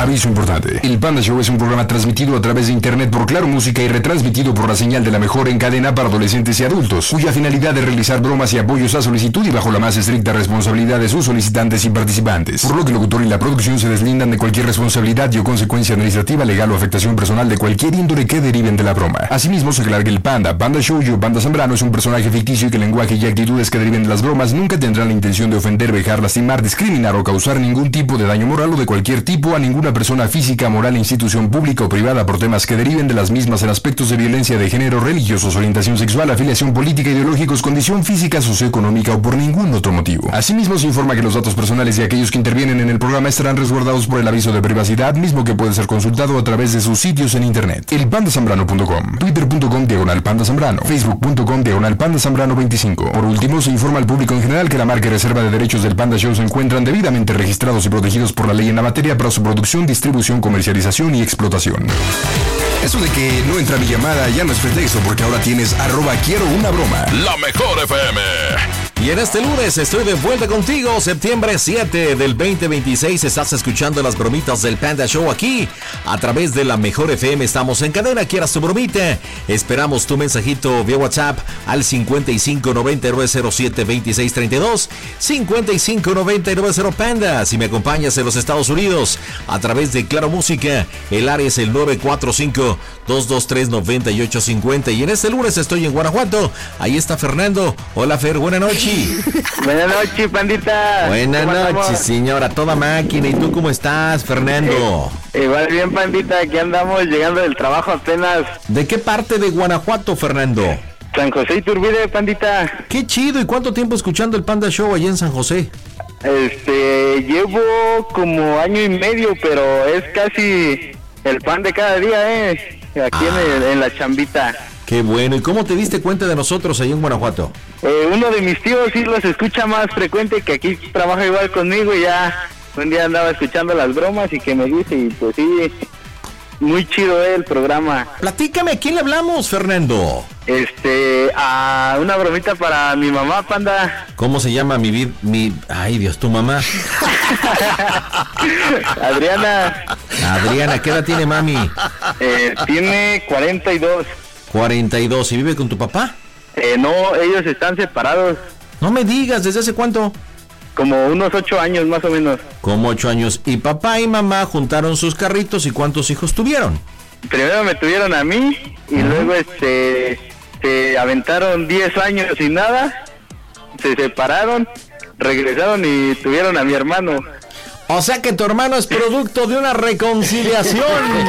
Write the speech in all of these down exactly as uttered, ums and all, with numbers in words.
Aviso importante. El Panda Show es un programa transmitido a través de internet por Claro Música y retransmitido por la señal de la mejor en cadena para adolescentes y adultos, cuya finalidad es realizar bromas y apoyos a solicitud y bajo la más estricta responsabilidad de sus solicitantes y participantes, por lo que el locutor y la producción se deslindan de cualquier responsabilidad y o consecuencia administrativa, legal o afectación personal de cualquier índole que deriven de la broma. Asimismo, se aclara que el Panda, Panda Show y o Panda Zambrano es un personaje ficticio y que el lenguaje y actitudes que deriven de las bromas nunca tendrán la intención de ofender, vejar, lastimar, discriminar o causar ningún tipo de daño moral o de cualquier tipo a ninguna persona física, moral, institución pública o privada por temas que deriven de las mismas en aspectos de violencia de género, religiosos, orientación sexual, afiliación política, ideológicos, condición física, socioeconómica o por ningún otro motivo. Asimismo, se informa que los datos personales de aquellos que intervienen en el programa estarán resguardados por el aviso de privacidad, mismo que puede ser consultado a través de sus sitios en internet. el panda zambrano punto com, twitter punto com diagonal panda zambrano, facebook punto com diagonal panda zambrano veinticinco. Por último, se informa al público en general que la marca y reserva de derechos del Panda Show se encuentran debidamente registrados y protegidos por la ley en la materia para su producción, distribución, comercialización y explotación. Eso de que no entra mi llamada ya no es pretexto, porque ahora tienes arroba quiero una broma. La mejor F M. Y en este lunes estoy de vuelta contigo, septiembre siete del veinte veintiséis. Estás escuchando las bromitas del Panda Show aquí, a través de la mejor F M. Estamos en cadena, quieras tu bromita. Esperamos tu mensajito vía WhatsApp al cincuenta y cinco noventa y nueve cero siete veintiséis treinta y dos, cincuenta y cinco noventa y nueve cero Panda. Si me acompañas en los Estados Unidos, a través de Claro Música, el área es el nueve cuatro cinco, dos dos tres, nueve ocho cinco cero. Y en este lunes estoy en Guanajuato. Ahí está Fernando. Hola, Fer, buenas noches. Buenas noches, pandita. Buenas noches, señora, toda máquina. ¿Y tú cómo estás, Fernando? Eh, igual bien, pandita, aquí andamos llegando del trabajo apenas. ¿De qué parte de Guanajuato, Fernando? San José Iturbide, pandita. Qué chido. ¿Y cuánto tiempo escuchando el Panda Show allá en San José? Este, llevo como año y medio, pero es casi el pan de cada día, eh. Aquí ah. en, el, en la chambita. Qué bueno. ¿Y cómo te diste cuenta de nosotros ahí en Guanajuato? Eh, uno de mis tíos sí los escucha más frecuente, que aquí trabaja igual conmigo, y ya un día andaba escuchando las bromas y que me dice, y pues sí, muy chido eh, el programa. Platícame, ¿a quién le hablamos, Fernando? Este, a una bromita para mi mamá, panda. ¿Cómo se llama mi vid... mi... Ay, Dios, tu mamá? Adriana. Adriana, ¿qué edad tiene mami? Eh, tiene cuarenta y dos. cuarenta y dos. ¿Y vive con tu papá? Eh, no, ellos están separados. No me digas, ¿desde hace cuánto? Como unos ocho años más o menos. Como ocho años. ¿Y papá y mamá juntaron sus carritos y cuántos hijos tuvieron? Primero me tuvieron a mí y uh-huh. luego este se aventaron diez años sin nada, se separaron, regresaron y tuvieron a mi hermano. O sea que tu hermano es producto de una reconciliación.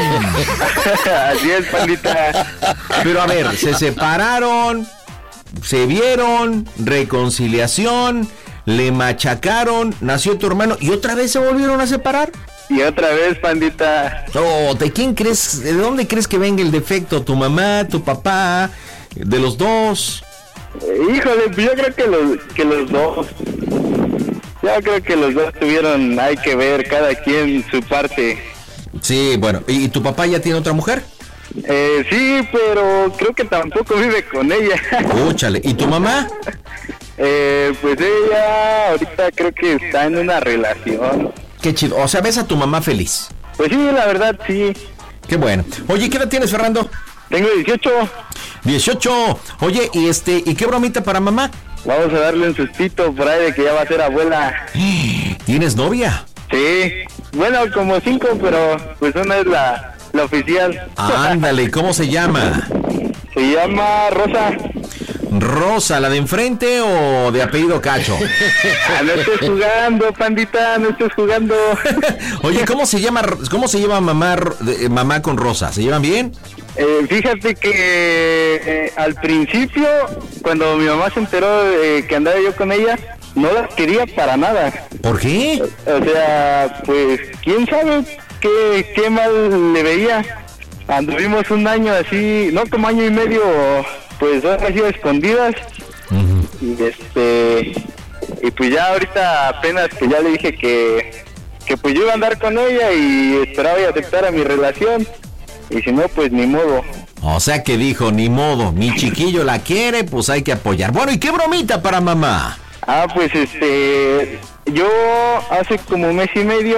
Así es, pandita. Pero a ver, se separaron, se vieron, reconciliación, le machacaron, nació tu hermano y otra vez se volvieron a separar. Y otra vez, pandita. Oh, ¿de quién crees, de dónde crees que venga el defecto? ¿Tu mamá, tu papá, de los dos? Eh, híjole, yo creo que los, que los dos. Yo creo que los dos tuvieron, hay que ver, cada quien su parte. Sí, bueno, ¿y tu papá ya tiene otra mujer? Eh, sí, pero creo que tampoco vive con ella. Escúchale, ¿y tu mamá? Eh, pues ella ahorita creo que está en una relación. Qué chido, o sea, ¿ves a tu mamá feliz? Pues sí, la verdad, sí. Qué bueno. Oye, ¿qué edad tienes, Fernando? Tengo dieciocho. dieciocho. Oye, ¿y este, y qué bromita para mamá? Vamos a darle un sustito por ahí de que ya va a ser abuela. ¿Tienes novia? Sí. Bueno, como cinco, pero pues una es la, la oficial. Ándale, ¿cómo se llama? Se llama Rosa. Rosa, ¿la de enfrente o de apellido Cacho? Ah, no estés jugando, pandita, no estés jugando. Oye, ¿cómo se llama, cómo se lleva mamá, eh, mamá con Rosa? ¿Se llevan bien? Eh, fíjate que eh, al principio, cuando mi mamá se enteró eh, que andaba yo con ella, no la quería para nada. ¿Por qué? O, o sea, pues, quién sabe qué, qué mal le veía. Anduvimos un año así, no como año y medio, pues ahora sí escondidas. Uh-huh. Y este, y pues ya ahorita apenas que ya le dije que, que pues yo iba a andar con ella y esperaba y aceptara mi relación. Y si no, pues ni modo. O sea que dijo, ni modo, mi chiquillo la quiere, pues hay que apoyar. Bueno, ¿y qué bromita para mamá? Ah, pues este, yo hace como un mes y medio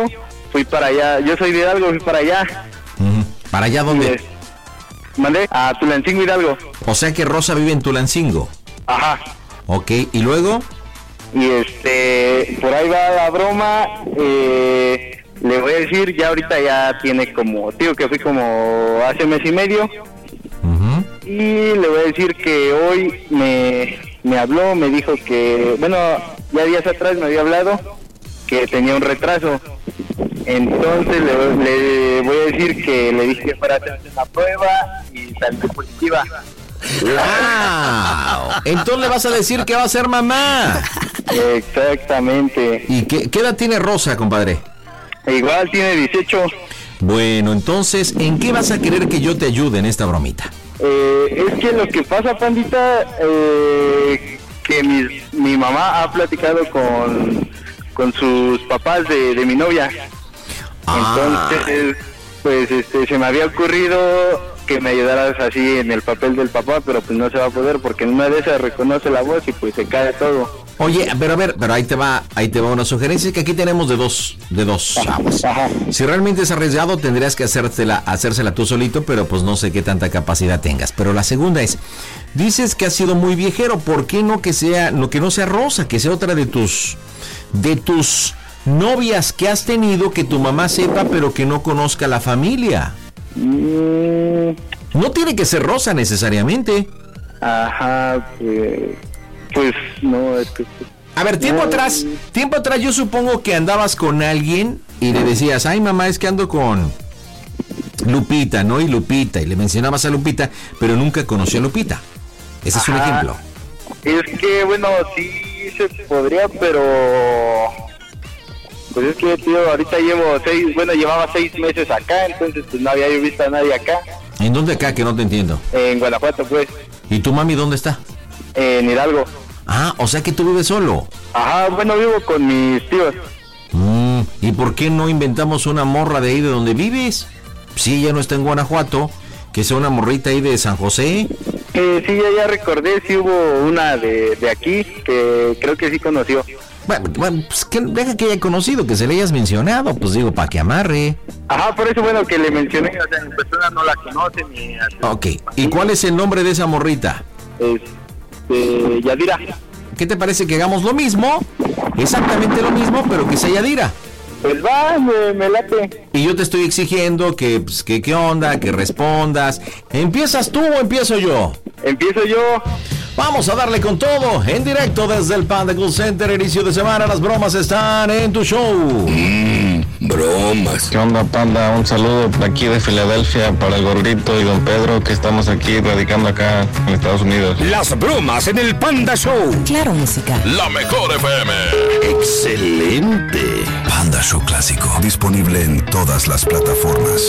fui para allá. Yo soy de Hidalgo, fui para allá. Uh-huh. ¿Para allá dónde? Es, ¿Mandé? A Tulancingo, Hidalgo. O sea que Rosa vive en Tulancingo. Ajá. Ok, ¿y luego? Y este, por ahí va la broma. Eh, le voy a decir, ya ahorita ya tiene como, digo que fui como hace mes y medio. Uh-huh. Y le voy a decir que hoy me, me habló, me dijo que, bueno, ya días atrás me había hablado que tenía un retraso. Entonces le, le voy a decir que le dije para hacer una prueba y salió positiva. ¡Wow! Entonces le vas a decir que va a ser mamá. Exactamente. ¿Y qué, qué edad tiene Rosa, compadre? Igual tiene dieciocho. Bueno, entonces, ¿en qué vas a querer que yo te ayude en esta bromita? Eh, es que lo que pasa, pandita, eh, que mi, mi mamá ha platicado con, con sus papás de, de mi novia. Ah. Entonces, pues este, se me había ocurrido que me ayudaras así en el papel del papá, pero pues no se va a poder porque en una de esas reconoce la voz y pues se cae todo. Oye, pero a ver, pero ahí te va, ahí te va una sugerencia que aquí tenemos de dos, de dos chavos. Ajá. Si realmente es arriesgado, tendrías que hacértela, hacérsela tú solito, pero pues no sé qué tanta capacidad tengas. Pero la segunda es, dices que has sido muy viejero, ¿por qué no que sea, no que no sea Rosa, que sea otra de tus, de tus novias que has tenido que tu mamá sepa, pero que no conozca la familia? Mm. No tiene que ser Rosa necesariamente. Ajá, pues, pues no, es que... A ver, tiempo no. atrás, tiempo atrás yo supongo que andabas con alguien y le decías, ay mamá, es que ando con Lupita, ¿no? Y Lupita, y le mencionabas a Lupita, pero nunca conoció a Lupita. Ese es un Ajá. ejemplo. Es que, bueno, sí se podría, pero... Pues es que, tío, ahorita llevo seis, bueno, llevaba seis meses acá, entonces pues no había yo visto a nadie acá. ¿En dónde acá? Que no te entiendo. En Guanajuato, pues. ¿Y tu mami dónde está? En Hidalgo. Ah, o sea que tú vives solo. Ajá, bueno, vivo con mis tíos. Mm, ¿y por qué no inventamos una morra de ahí de donde vives? Si ella no está en Guanajuato, que sea una morrita ahí de San José. Eh, sí, ya, ya recordé, sí hubo una de, de aquí que creo que sí conoció. Bueno, bueno, pues que deja que haya conocido, que se le hayas mencionado, pues digo, para que amarre. Ajá, por eso, bueno, que le mencioné, o sea, en persona no la conoce ni... Ok, ¿y cuál es el nombre de esa morrita? Este, Yadira. ¿Qué te parece que hagamos lo mismo? Exactamente lo mismo, pero que sea Yadira. Pues va, me, me late. Y yo te estoy exigiendo que, pues, que qué onda, que respondas. ¿Empiezas tú o empiezo yo? Empiezo yo. Vamos a darle con todo, en directo desde el Panda Cool Center, inicio de semana, las bromas están en tu show. Mmm, bromas. ¿Qué onda, Panda? Un saludo aquí de Filadelfia para el Gordito y Don Pedro, que estamos aquí radicando acá en Estados Unidos. Las bromas en el Panda Show. Claro, música. La mejor F M. Excelente. Panda Show Clásico, disponible en todas las plataformas.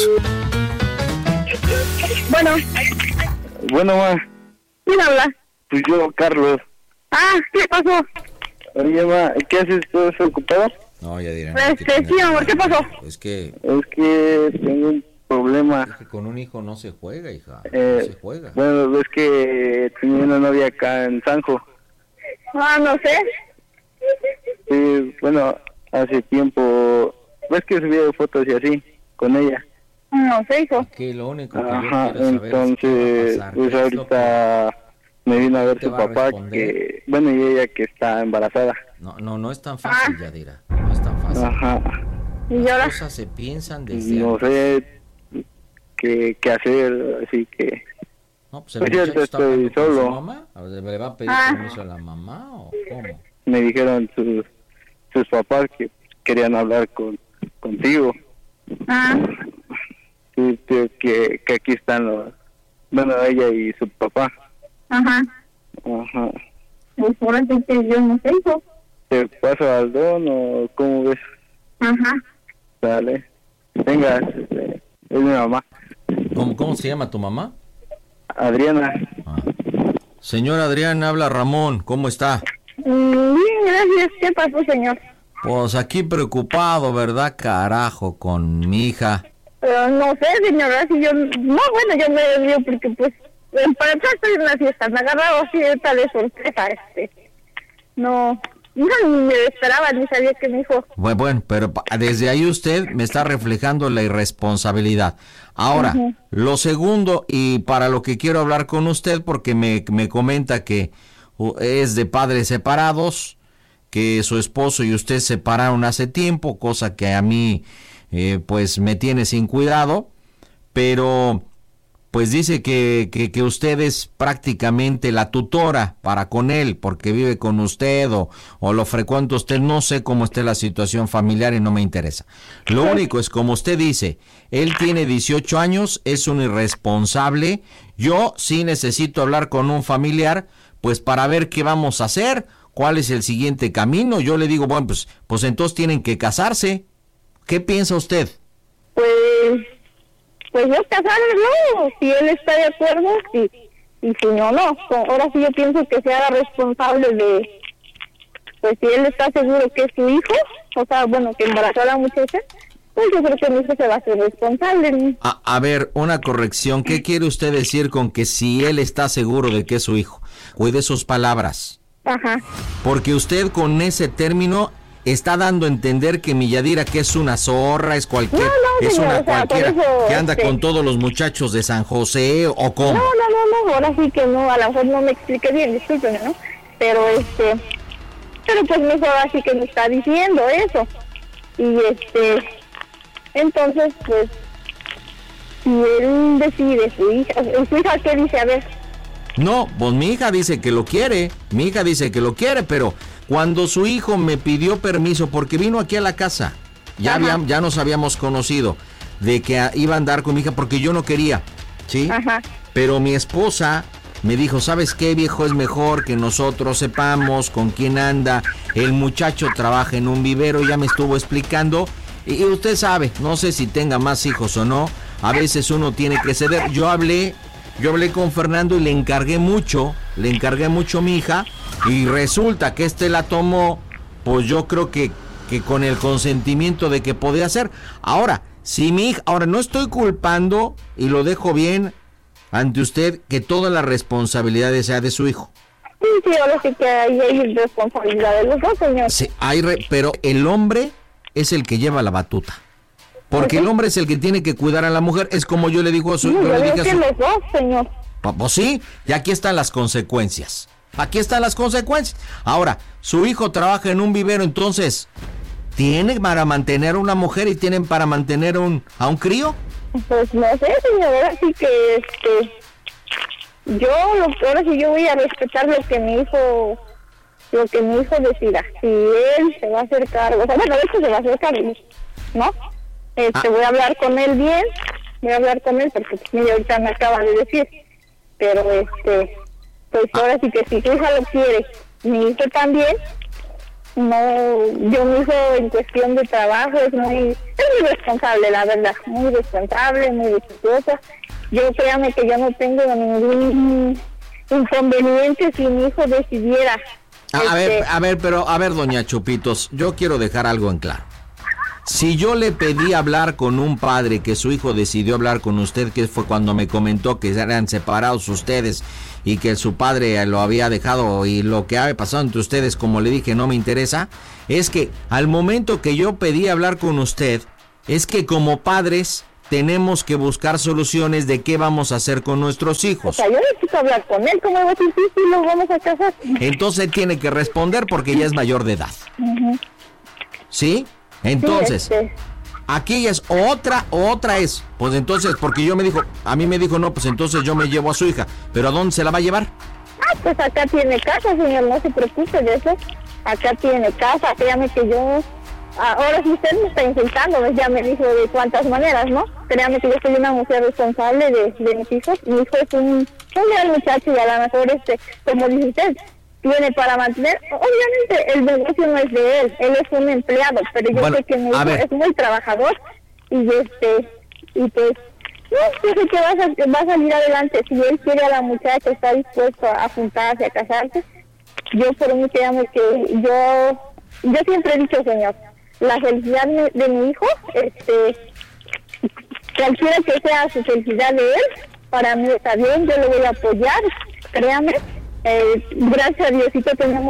Bueno. Bueno, ma. ¿Quién habla? Pues yo, Carlos. Ah, ¿qué pasó? Oye, ma, ¿qué haces? ¿Estás ocupado? No, ya dirán. Este, sí, amor, ¿qué pasó? Es que, Es que tengo un problema. es que con un hijo no se juega, hija. Eh, no se juega. Bueno, es que tenía una novia acá en Sanjo. Ah, no sé. Sí, bueno, hace tiempo. Ves que subía fotos y así, con ella. No sé, hijo. Que lo único que Ajá, yo quiero saber entonces, es qué va a pasar, pues qué es lo ahorita me vino a ver te su va a papá, responder. que, bueno, y ella que está embarazada. que- No, no, no es tan fácil, Yadira. No es tan fácil. Ajá, ¿Y Las ahora? cosas se piensan desde no antes. sé qué, qué hacer, así que... No, pues el Pues yo muchacho está estoy hablando con su solo. mamá. A ver, ¿le va a pedir Ah. permiso a la mamá o cómo? Me dijeron sus, sus papás que querían hablar con contigo. Ah, Sí, que, que, que aquí están los... Bueno, ella y su papá. ajá. Ajá. Pues ahora sí que yo no sé, hijo. ¿Te paso al don o cómo ves? Ajá. Dale. Venga, este, es mi mamá. ¿Cómo, cómo se llama tu mamá? Adriana. Ah. Señor Adrián, habla Ramón, ¿cómo está? Mm, Bien, gracias. ¿Qué pasó, señor? Pues aquí preocupado, ¿verdad, carajo, con mi hija? Pero no sé, señora, si yo... No, bueno, yo me desvío porque, pues, para atrás estoy en una fiesta. Me agarraron así de tal de sorpresa, este... No, no, ni me esperaba, ni sabía que mi hijo. Bueno, bueno, pero desde ahí usted me está reflejando la irresponsabilidad. Ahora, uh-huh. Lo segundo, y para lo que quiero hablar con usted, porque me, me comenta que es de padres separados, que su esposo y usted se separaron hace tiempo, cosa que a mí eh, pues me tiene sin cuidado, pero pues dice que, que, que usted es prácticamente la tutora para con él, porque vive con usted o, o lo frecuenta usted. No sé cómo esté la situación familiar y no me interesa. Lo único es, como usted dice, él tiene dieciocho años, es un irresponsable. Yo sí necesito hablar con un familiar, pues para ver qué vamos a hacer, cuál es el siguiente camino. Yo le digo, bueno, pues, pues entonces tienen que casarse. ¿Qué piensa usted? Pues... Pues yo casarme, no, si él está de acuerdo, sí, y si no, no. Ahora sí yo pienso que se haga responsable de, pues si él está seguro que es su hijo, o sea, bueno, que embarazó a la muchacha, pues yo creo que mi hijo se va a hacer responsable. A, a ver, una corrección, ¿qué quiere usted decir con que si él está seguro de que es su hijo? Cuide sus palabras. Ajá. Porque usted con ese término está dando a entender que mi Yadira, que es una zorra, es cualquier, no, no, es señor, una o sea, cualquiera eso, que anda este... con todos los muchachos de San José, o cómo. No, no, no, no, ahora sí que no, a lo mejor no me expliqué bien, discúlpeme, ¿no? Pero este, pero pues mi hijo ahora sí que me está diciendo eso. Y este, entonces pues, si él decide, su hija, su hija ¿qué dice? A ver. No, pues mi hija dice que lo quiere, mi hija dice que lo quiere, pero cuando su hijo me pidió permiso, porque vino aquí a la casa, ya, había, ya nos habíamos conocido, de que iba a andar con mi hija, porque yo no quería, ¿sí? Ajá. Pero mi esposa me dijo, ¿sabes qué, viejo? Es mejor que nosotros sepamos con quién anda. El muchacho trabaja en un vivero, ya me estuvo explicando, y usted sabe, no sé si tenga más hijos o no, a veces uno tiene que ceder. Yo hablé... Yo hablé con Fernando y le encargué mucho, le encargué mucho a mi hija, y resulta que este la tomó, pues yo creo que, que con el consentimiento de que podía hacer. Ahora, si mi hija, ahora no estoy culpando, y lo dejo bien ante usted, que toda la responsabilidad sea de su hijo. Sí, sí, ahora sí que hay, hay responsabilidad de los dos, señor. Sí, hay re, pero el hombre es el que lleva la batuta. Porque el hombre es el que tiene que cuidar a la mujer. Es como yo le digo a su... Sí, yo yo le digo dije a que su, los dos, señor. Pues sí, y aquí están las consecuencias. Aquí están las consecuencias. Ahora, su hijo trabaja en un vivero, entonces, ¿tiene para mantener a una mujer y tienen para mantener un, a un crío? Pues no sé, señor, ahora sí que, este... Yo, lo, ahora sí yo voy a respetar lo que mi hijo... Lo que mi hijo decida. Si él se va a hacer cargo... O sea, bueno, de hecho se va a hacer cargo, ¿no? Este, ah. Voy a hablar con él bien, voy a hablar con él porque pues, mira, ahorita me acaba de decir, pero este, pues ah. ahora sí que si su hija lo quiere, mi hijo también, no, yo mi hijo en cuestión de trabajo es muy, es muy responsable, la verdad, muy responsable, muy respetuosa. Yo créame que yo no tengo ningún inconveniente si mi hijo decidiera. A, este... a ver, a ver, pero a ver, doña Chupitos, yo quiero dejar algo en claro. Si yo le pedí hablar con un padre, que su hijo decidió hablar con usted, que fue cuando me comentó que eran separados ustedes y que su padre lo había dejado y lo que ha pasado entre ustedes, como le dije, no me interesa, es que al momento que yo pedí hablar con usted, es que como padres tenemos que buscar soluciones de qué vamos a hacer con nuestros hijos. O sea, yo necesito hablar con él, ¿cómo va a decir si lo vamos a casar? Entonces tiene que responder porque ya es mayor de edad. Uh-huh. ¿Sí? Entonces, sí, este... aquí es otra, otra es, pues entonces, porque yo me dijo, a mí me dijo, no, pues entonces yo me llevo a su hija, pero ¿a dónde se la va a llevar? Ah, pues acá tiene casa, señor, no se preocupe de eso, acá tiene casa, créame que yo, ahora si usted me está insultando, pues ya me dijo de cuántas maneras, ¿no? Créame que yo soy una mujer responsable de, de mis hijos, mi hijo es un, un gran muchacho y a lo mejor, este, como dice usted, tiene para mantener, obviamente el negocio no es de él, él es un empleado, pero yo bueno, sé que mi hijo es muy trabajador y este, y pues, no, yo sé que va a, va a salir adelante, si él quiere a la muchacha, está dispuesto a juntarse, a casarse, yo por mí créame que yo, yo siempre he dicho, señor, la felicidad de, de mi hijo, este, cualquiera que sea su felicidad de él, para mí está bien, yo lo voy a apoyar, créame. Eh, gracias a Diosito tenemos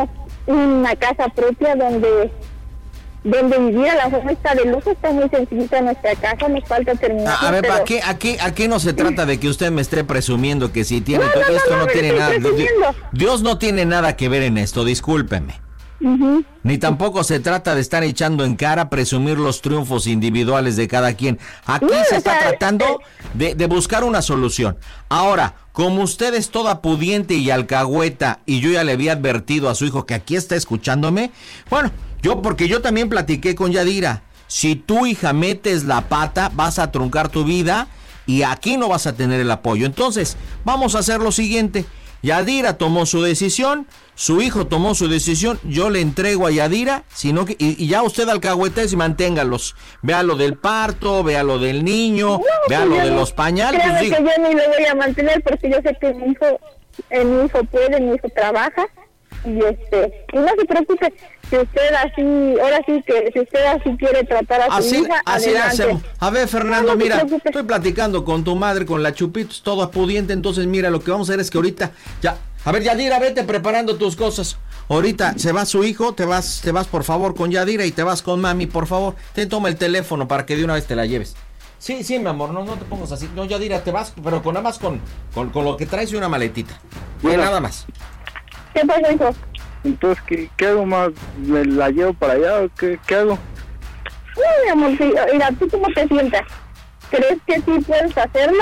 una casa propia donde donde vivir. A la forma está de lujo, está muy sencillita nuestra casa, nos falta terminar. A, a ver, pero... ¿a qué, a, qué, ¿a qué no se trata de que usted me esté presumiendo que si tiene... No, todo no, esto no, no, no, tiene no nada... presumiendo. Dios no tiene nada que ver en esto, discúlpeme. Uh-huh. Ni tampoco se trata de estar echando en cara, presumir los triunfos individuales de cada quien. Aquí No, se o está sea, tratando de, de buscar una solución. Ahora, como usted es toda pudiente y alcahueta, y yo ya le había advertido a su hijo que aquí está escuchándome, bueno, yo, porque yo también platiqué con Yadira, si tu hija metes la pata, vas a truncar tu vida y aquí no vas a tener el apoyo. Entonces, vamos a hacer lo siguiente. Yadira tomó su decisión, su hijo tomó su decisión, yo le entrego a Yadira, sino que, y, y ya usted alcahuetes y manténgalos. Vea lo del parto, vea lo del niño, No, vea pues lo yo de no- los pañales. Créame Pues, que diga, yo ni lo voy a mantener porque yo sé que mi hijo, eh, mi hijo puede, mi hijo trabaja y este y no se preocupe, si usted así, ahora sí que si usted así quiere tratar a su así, hija, así le adelante. hacemos. A ver, Fernando, No, no se mira, preocupe. estoy platicando con tu madre, con la Chupitos, todo pudiente, entonces mira, lo que vamos a hacer es que ahorita, ya, a ver, Yadira, vete preparando tus cosas. Ahorita se va su hijo, te vas, te vas por favor con Yadira y te vas con mami, por favor. Te toma el teléfono para que de una vez te la lleves. Sí, sí, mi amor, no, no te pongas así. No, Yadira, te vas, pero con nada más con, con, con lo que traes y una maletita. Bueno. Nada más. ¿Qué pasa, hijo? Entonces, ¿qué, qué hago más? ¿Me la llevo para allá o qué, qué hago? No, mi amor, sí, mira, ¿tú cómo te sientas? ¿Crees que sí puedes hacerla?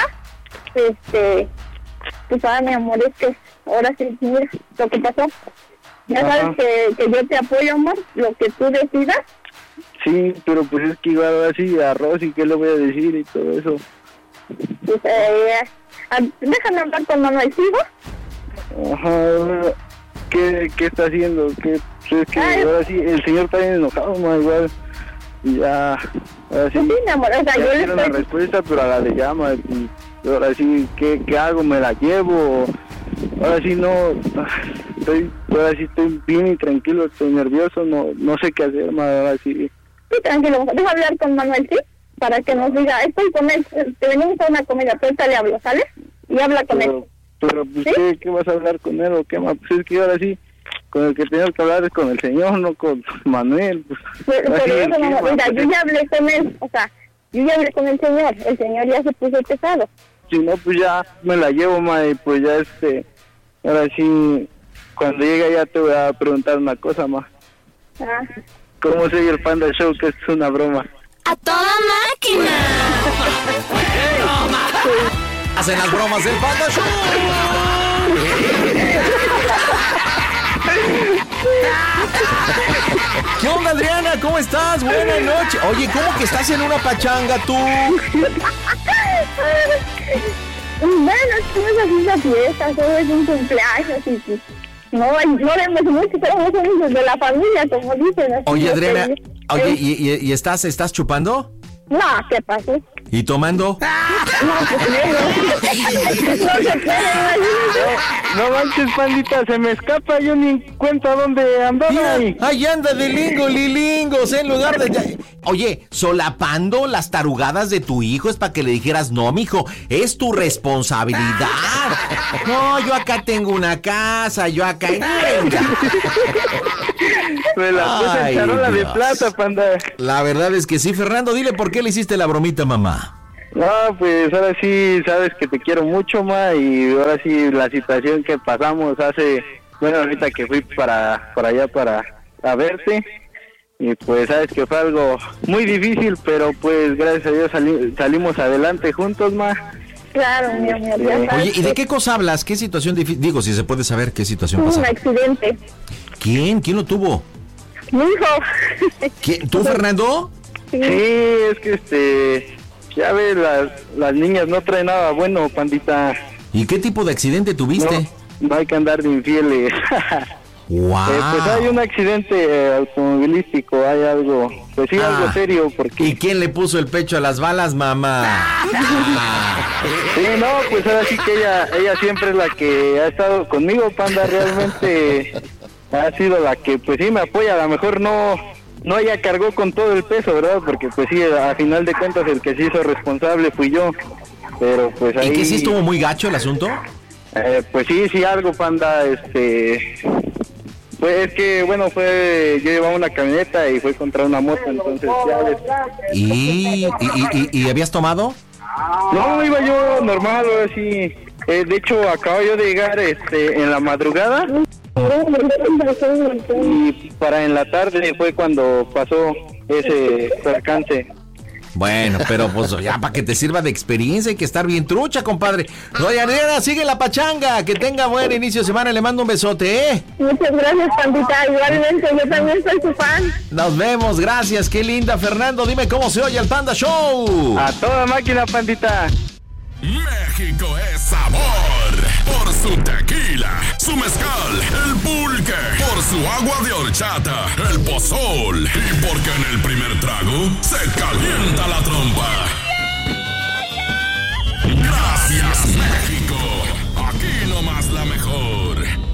Este, pues ah, mi amor, es que ahora sí, mira, lo que pasó. Ya Ajá. sabes que, que yo te apoyo, amor, lo que tú decidas. Sí, pero pues es que igual ahora sí, arroz y qué le voy a decir y todo eso. Pues, eh, ah, déjame hablar con Manuel, ¿sigo? Ajá, ¿qué, qué está haciendo? ¿Qué, pues es que Ay. ahora sí, el señor está bien enojado, ma, igual. Y ya, ahora sí, Pues sí, mi amor, o sea, ya yo le quiero una estoy... respuesta, pero a la le llama. Y ahora sí, ¿qué, qué hago? ¿Me la llevo? Ahora sí no, estoy, ahora sí estoy bien y tranquilo, estoy nervioso, no, no sé qué hacer, ma, ahora sí. Sí, tranquilo, deja hablar con Manuel, ¿sí? Para que nos diga, estoy con él, te venimos a una comida, pero ahorita le hablo, ¿sale? Y habla con él. Pero, pero pues, ¿Sí? ¿qué, ¿qué vas a hablar con él o qué más? Pues es que ahora sí, con el que tengo que hablar es con el señor, no con Manuel. Pues, Pero, así pero es, eso, sí, no, ma, mira, pues, yo ya hablé con él, o sea, yo ya hablé con el señor, el señor ya se puso pesado. si no, pues ya me la llevo, ma, y pues ya este, ahora sí, cuando llegue ya te voy a preguntar una cosa, ma. Ah, ¿Cómo soy el Panda Show? Que es una broma. ¡A toda máquina! Hacen las bromas del Panda Show. ¿Qué onda, Adriana? ¿Cómo estás? Buenas noches. Oye, ¿cómo que estás en una pachanga tú? bueno, es que no es así una fiesta, solo es un cumpleaños y pues, no, no vemos mucho, somos amigos de la familia, como dicen. así Oye, que, Adriana, eh, oye, ¿y, y, y estás, estás chupando? No, ¿qué pasó? ¿Y tomando? No, pues menos. No se puede, imagínate. No manches, pandita, se me escapa, yo ni cuenta dónde andaba. Mira, y- ahí anda de lingo, lilingos, en lugar de... Oye, solapando las tarugadas de tu hijo es para que le dijeras, no, mijo, es tu responsabilidad. No, yo acá tengo una casa, yo acá... Venga. Me la puse Ay, en charola de Dios. plata, panda. La verdad es que sí, Fernando, dile por qué le hiciste la bromita, mamá. No, pues ahora sí sabes que te quiero mucho, ma, y ahora sí la situación que pasamos hace, bueno, ahorita que fui para, para allá para a verte, y pues sabes que fue algo muy difícil, pero pues gracias a Dios sali- salimos adelante juntos, ma. Claro, mi amor, ya sabes. Oye, ¿y de que qué cosa hablas? ¿Qué situación difícil? Digo, si se puede saber qué situación tuvo un pasa. accidente. ¿Quién? ¿Quién lo tuvo? Mi hijo. ¿Quién? ¿Tú, Fernando? Sí. Sí, es que este, ya ves, las, las niñas no traen nada bueno, pandita. ¿Y qué tipo de accidente tuviste? No, no hay que andar de infieles. ¡Wow! Eh, pues hay un accidente eh, automovilístico, hay algo, pues sí, Ah. algo serio, porque... ¿Y quién le puso el pecho a las balas, mamá? Ah. Sí, no, pues ahora sí que ella, ella siempre es la que ha estado conmigo, panda, realmente ha sido la que, pues sí, me apoya, a lo mejor no, no ella cargó con todo el peso, ¿verdad? Porque pues sí, a final de cuentas el que se hizo responsable fui yo, pero pues ahí... ¿Y que sí estuvo muy gacho el asunto? Eh, pues sí, sí, algo, panda, este... Pues es que, bueno, fue, yo llevaba una camioneta y fue contra una moto, entonces ya les... ¿Y, y, y, y habías tomado? No, iba yo normal, así. Eh, de hecho, acabo yo de llegar este, en la madrugada. Y para en la tarde fue cuando pasó ese percance. Bueno, pero pues ya para que te sirva de experiencia hay que estar bien trucha, compadre. Doña Adriana, sigue la pachanga. Que tenga buen inicio de semana. Le mando un besote, ¿eh? Muchas gracias, Pandita. Igualmente, yo también soy su fan. Nos vemos, gracias. Qué linda. Fernando, dime cómo se oye el Panda Show. A toda máquina, Pandita. México es sabor. Por su tequila, su mezcal, el pulque. Por su agua de horchata, el pozol. Y porque en el primer trago se calienta la trompa. Gracias, México. Aquí nomás la mejor.